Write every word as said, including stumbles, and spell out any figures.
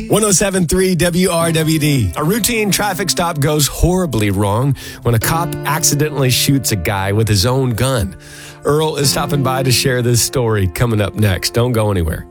one oh seven point three W R W D. A routine traffic stop goes horribly wrong when a cop accidentally shoots a guy with his own gun. Earl is stopping by to share this story coming up next. Don't go anywhere.